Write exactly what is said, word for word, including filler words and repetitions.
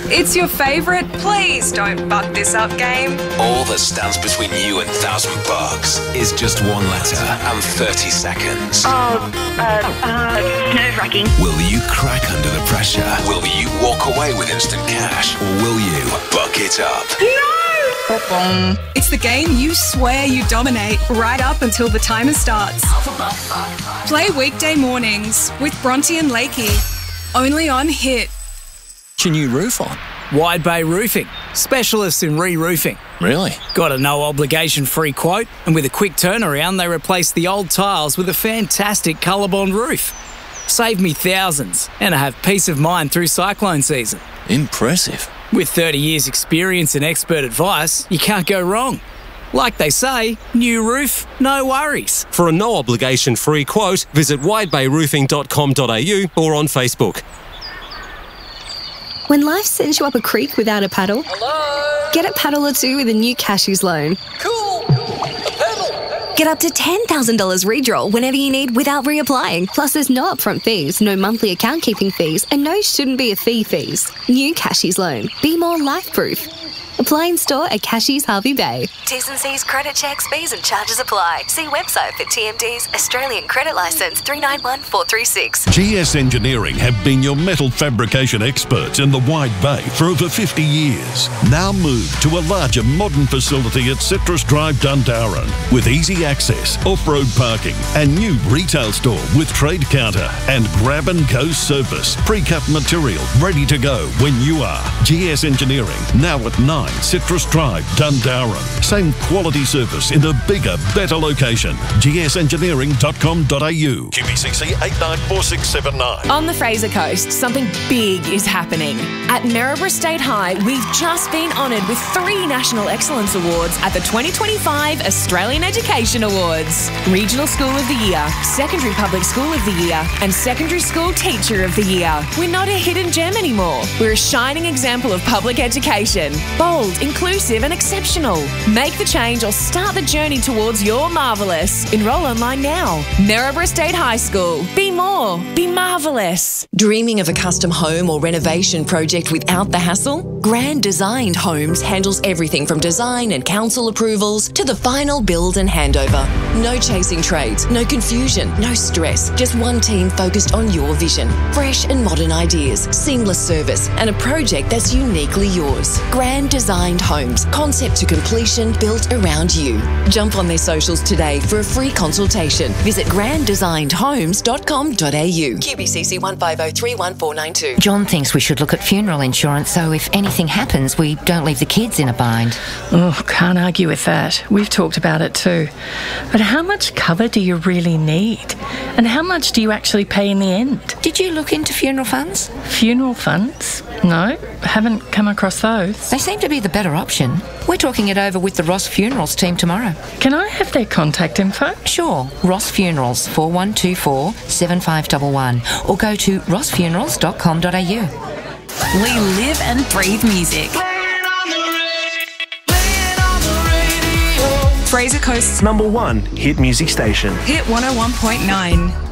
It's your favourite please don't buck this up game. All that stands between you and thousand bucks is just one letter and thirty seconds. Oh, uh, uh, nerve-wracking. Will you crack under the pressure? Will you walk away with instant cash? Or will you buck it up? No! It's the game you swear you dominate right up until the timer starts. Play weekday mornings with Bronte and Lakey. Only on Hit. Your new roof on? Wide Bay Roofing, specialists in re-roofing. Really? Got a no-obligation free quote, and with a quick turnaround, they replace the old tiles with a fantastic ColourBond roof. Save me thousands, and I have peace of mind through cyclone season. Impressive. With thirty years experience and expert advice, you can't go wrong. Like they say, new roof, no worries. For a no-obligation free quote, visit wide bay roofing dot com dot a u or on Facebook. When life sends you up a creek without a paddle, Hello? get a paddle or two with a new Cashews loan. Cool! A pedal! Get up to ten thousand dollars redraw whenever you need without reapplying. Plus, there's no upfront fees, no monthly account keeping fees, and no shouldn't be a fee fees. New Cashews loan. Be more life-proof. Apply in store at Cashews Harvey Bay. T's and C's credit checks, fees and charges apply. See website for T M D's Australian Credit Licence three nine one four three six. G S Engineering have been your metal fabrication experts in the Wide Bay for over fifty years. Now move to a larger modern facility at Citrus Drive, Dundarran, with easy access, off-road parking, and new retail store with trade counter and grab and go service. Pre-cut material ready to go when you are. G S Engineering, now at nine Citrus Drive, Dundarran. Same quality service in a bigger, better location. g s engineering dot com dot a u. Q B C C eight nine four six seven nine. On the Fraser Coast, something big is happening. At Maryborough State High, we've just been honoured with three National Excellence Awards at the twenty twenty-five Australian Education Awards. Regional School of the Year, Secondary Public School of the Year, and Secondary School Teacher of the Year. We're not a hidden gem anymore. We're a shining example of public education. Bold, inclusive and exceptional. Make the change or start the journey towards your marvellous. Enrol online now. Maryborough State High School. Be more. Be marvellous. Dreaming of a custom home or renovation project without the hassle? Grand Designed Homes handles everything from design and council approvals to the final build and handover. No chasing trades, no confusion, no stress. Just one team focused on your vision. Fresh and modern ideas, seamless service, and a project that's uniquely yours. Grand Designed Homes, concept to completion, built around you. Jump on their socials today for a free consultation. Visit grand designed homes dot com dot a u. Q B C C one five zero three one four nine two. John thinks we should look at funeral insurance so if anything happens, we don't leave the kids in a bind. Oh, can't argue with that. We've talked about it too. But how much cover do you really need? And how much do you actually pay in the end? Did you look into funeral funds? Funeral funds? No, haven't come across those. They seem to be the better option. We're talking it over with the Ross Funerals team tomorrow. Can I have their contact info? Sure. Ross Funerals, four one two four, seven five one one, or go to ross funerals dot com dot a u. We live and breathe music. Fraser Coast's number one hit music station. Hit one oh one point nine.